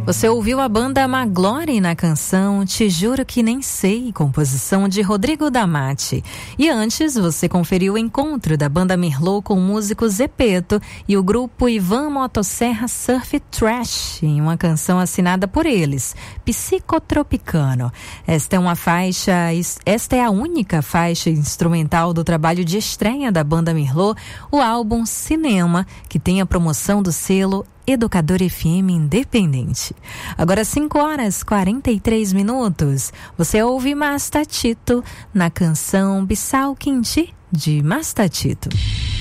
Você ouviu a banda Maglore na canção Te Juro Que Nem Sei, composição de Rodrigo Damati. E antes, você conferiu o encontro da banda Mirlô com o músico Zepeto e o grupo Ivan Motosserra Surf Trash, em uma canção assinada por eles, Psicotropicano. Esta é a única faixa instrumental do trabalho de estreia da banda Mirlô, o álbum Cinema, que tem a promoção do selo Educador FM Independente. Agora 5h43. Você ouve Mastatito na canção Bissau Quinti de Mastatito.